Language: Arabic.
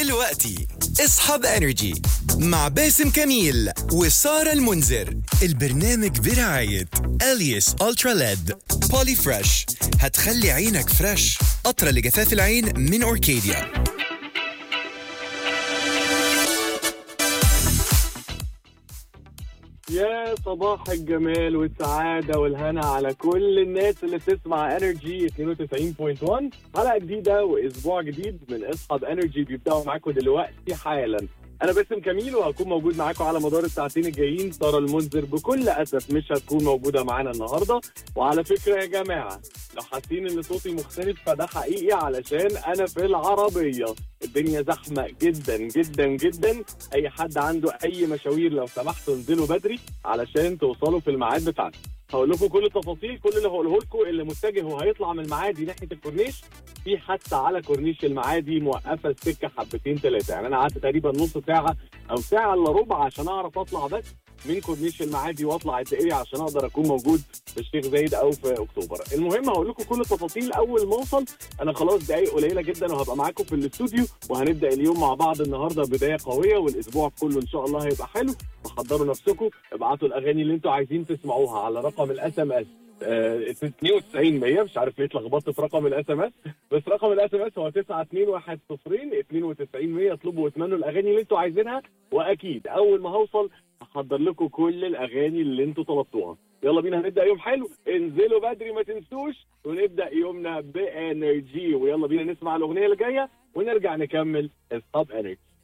دلوقتي اصحاب انرجي مع باسم كميل وسارة المنذر. البرنامج برعاية اليس الترا ليد. بولي فريش هتخلي عينك فريش. قطرة لجفاف العين من اوركيديا. يا صباح الجمال والسعادة والهنا على كل الناس اللي بتسمع انرجي 92.1. حلقة جديدة واسبوع جديد من اصحاب انرجي بيبدأوا معاكم دلوقتي حالا. انا باسم كميل وهكون موجود معاكم على مدار الساعتين الجايين. سارة المنذر بكل اسف مش هتكون موجودة معانا النهاردة. وعلى فكرة يا جماعة لو حاسين ان صوتي مختلف فده حقيقي علشان انا في العربية. الدنيا زحمة جدا جدا جدا. اي حد عنده اي مشاوير لو سمحتوا انزلوا بدري علشان توصلوا في الميعاد بتاعنا. هقول لكم كل التفاصيل. كل اللي هقوله لكم اللي متجه وهيطلع من المعادي ناحيه الكورنيش في حادثه على كورنيش المعادي موقفه السكه حبتين ثلاثه. يعني انا قعدت تقريبا نص ساعه او ساعه الا ربع عشان اعرف اطلع بس من كورنيش المعادي واطلع الدائري عشان اقدر اكون موجود في الشيخ زايد او في اكتوبر. المهم هقول لكم كل التفاصيل اول ما اوصل. انا خلاص دقايق قليله جدا وهبقى معاكم في الاستوديو وهنبدا اليوم مع بعض. النهارده بدايه قويه والاسبوع كله ان شاء الله هيبقى حلو. فحضروا نفسكم. ابعتوا الاغاني اللي انتوا عايزين تسمعوها على رقم الاس ام اس 92 100. مش عارف ليه اتلخبطت في رقم الاس ام اس بس رقم الاس ام اس هو 92102 92 100. اطلبوا واتمنوا الاغاني اللي انتوا عايزينها واكيد اول ما هوصل هحضر لكم كل الاغاني اللي انتوا طلبتوها. يلا بينا هنبدا يوم حلو. انزلوا بدري ما تنسوش ونبدا يومنا بانرجي. ويلا بينا نسمع الاغنيه اللي جايه ونرجع نكمل اصحاب انرجي.